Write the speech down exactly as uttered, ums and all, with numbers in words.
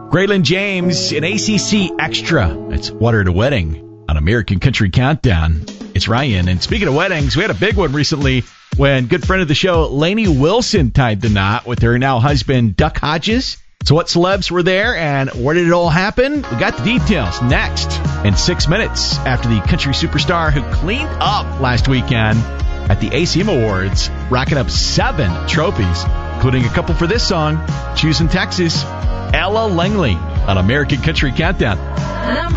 Graylin James, an A C C Extra. It's Water to Wedding on American Country Countdown. It's Ryan. And speaking of weddings, we had a big one recently when good friend of the show, Lainey Wilson, tied the knot with her now husband, Duck Hodges. So what celebs were there and where did it all happen? We got the details next in six minutes after the country superstar who cleaned up last weekend at the A C M Awards, racking up seven trophies, including a couple for this song, Choosing Texas, Ella Langley on American Country Countdown.